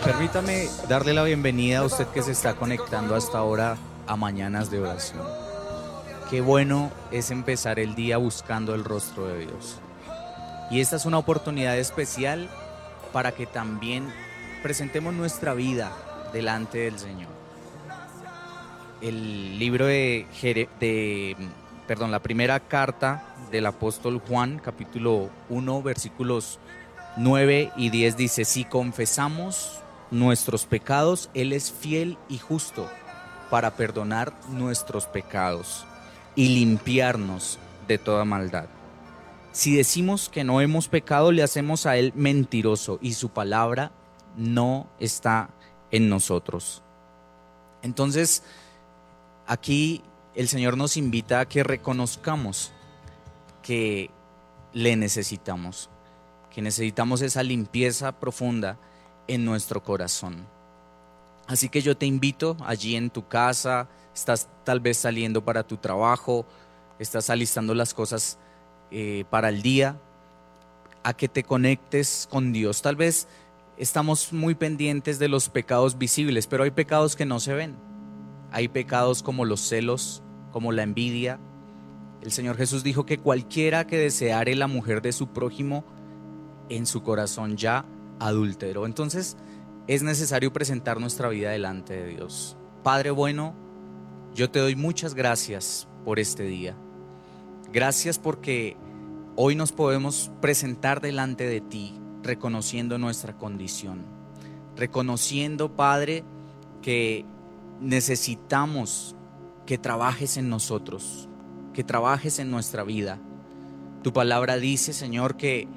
Permítame darle la bienvenida a usted que se está conectando hasta ahora a Mañanas de Oración. Qué bueno es empezar el día buscando el rostro de Dios. Y esta es una oportunidad especial para que también presentemos nuestra vida delante del Señor. El libro la primera carta del apóstol Juan, capítulo 1, versículos 9 y 10 dice: si confesamos nuestros pecados, Él es fiel y justo para perdonar nuestros pecados y limpiarnos de toda maldad. Si decimos que no hemos pecado, le hacemos a Él mentiroso y su palabra no está en nosotros. Entonces, aquí el Señor nos invita a que reconozcamos que le necesitamos, que necesitamos esa limpieza profunda en nuestro corazón. Así que yo te invito allí en tu casa, estás tal vez saliendo para tu trabajo, estás alistando las cosas para el día, a que te conectes con Dios. Tal vez estamos muy pendientes de los pecados visibles, pero hay pecados que no se ven. Hay pecados como los celos, como la envidia. El Señor Jesús dijo que cualquiera que deseare la mujer de su prójimo, en su corazón ya adulteró. Entonces es necesario presentar nuestra vida delante de Dios. Padre bueno, yo te doy muchas gracias por este día. Gracias porque hoy nos podemos presentar delante de ti, reconociendo nuestra condición, reconociendo, Padre, que necesitamos que trabajes en nosotros, que trabajes en nuestra vida. Tu palabra dice, Señor, que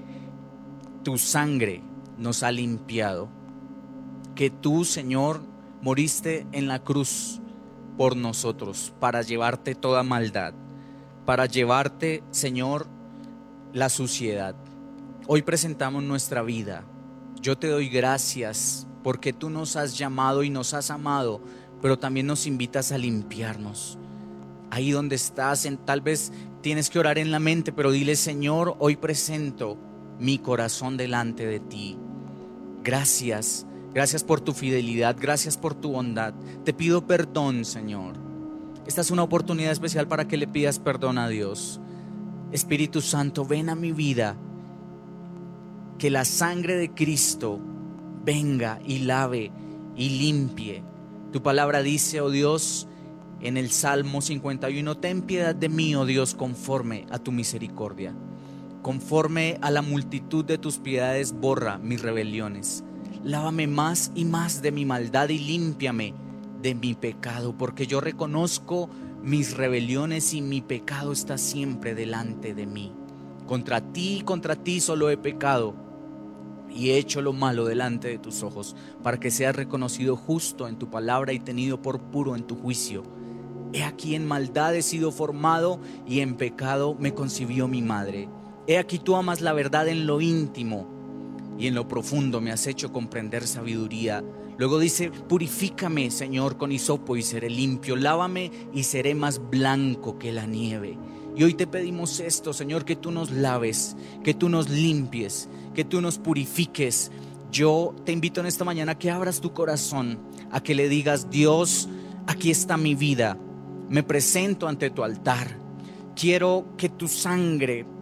tu sangre nos ha limpiado, que tú, Señor, moriste en la cruz por nosotros para llevarte toda maldad, para llevarte, Señor, la suciedad. Hoy presentamos nuestra vida. Yo te doy gracias porque tú nos has llamado y nos has amado, pero también nos invitas a limpiarnos. Ahí donde estás, tal vez tienes que orar en la mente, pero dile: Señor, hoy presento mi corazón delante de ti. Gracias, gracias por tu fidelidad, gracias por tu bondad. Te pido perdón, Señor. Esta es una oportunidad especial para que le pidas perdón a Dios. Espíritu Santo, ven a mi vida. Que la sangre de Cristo venga y lave y limpie. Tu palabra dice, oh Dios, en el Salmo 51, ten piedad de mí, oh Dios, conforme a tu misericordia. Conforme a la multitud de tus piedades, borra mis rebeliones. Lávame más y más de mi maldad y límpiame de mi pecado, porque yo reconozco mis rebeliones y mi pecado está siempre delante de mí. Contra ti solo he pecado y he hecho lo malo delante de tus ojos, para que seas reconocido justo en tu palabra y tenido por puro en tu juicio. He aquí en maldad he sido formado y en pecado me concibió mi madre. He aquí tú amas la verdad en lo íntimo y en lo profundo me has hecho comprender sabiduría. Luego dice, purifícame, Señor, con hisopo y seré limpio. Lávame y seré más blanco que la nieve. Y hoy te pedimos esto, Señor, que tú nos laves, que tú nos limpies, que tú nos purifiques. Yo te invito en esta mañana a que abras tu corazón, a que le digas, Dios, aquí está mi vida. Me presento ante tu altar. Quiero que tu sangre